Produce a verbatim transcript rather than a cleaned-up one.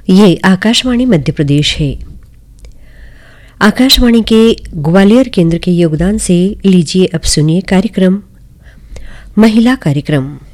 ये आकाशवाणी मध्य प्रदेश है। आकाशवाणी के ग्वालियर केंद्र के योगदान से लीजिए अब सुनिए कार्यक्रम महिला कार्यक्रम।